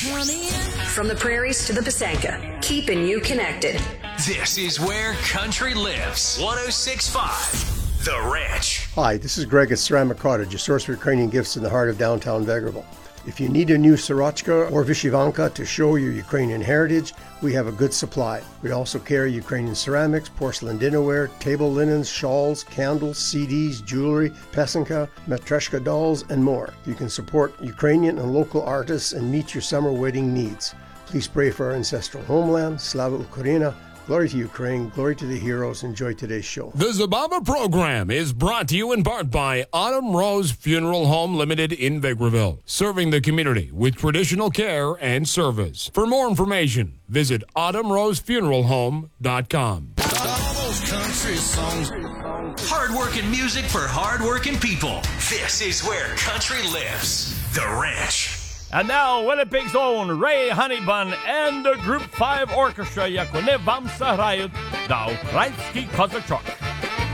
From the prairies to the Pasanka, keeping you connected. This is where country lives. 106.5 The Ranch. Hi, this is Greg at Ceramic Cottage, a source for Ukrainian gifts in the heart of downtown Vegreville. If you need a new sorochka or vyshyvanka to show your Ukrainian heritage, we have a good supply. We also carry Ukrainian ceramics, porcelain dinnerware, table linens, shawls, candles, CDs, jewelry, pesanka, matryoshka dolls, and more. You can support Ukrainian and local artists and meet your summer wedding needs. Please pray for our ancestral homeland. Slava Ukraina. Glory to Ukraine, glory to the heroes. Enjoy today's show. The Zabava program is brought to you in part by Autumn Rose Funeral Home Limited in Vegreville, serving the community with traditional care and service. For more information, visit autumnrosefuneralhome.com. Hard-working music for hard-working people. This is where country lives. The Ranch. And now, Winnipeg's own Ray Honeybun and the Group 5 Orchestra, jak вони вам саграють, the Ukrainski Kозачок.